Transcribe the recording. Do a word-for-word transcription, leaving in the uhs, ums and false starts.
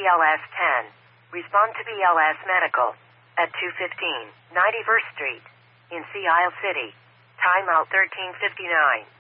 L S ten. Respond to B L S Medical at two fifteen ninety-first Street in Sea Isle City. Timeout thirteen fifty-nine.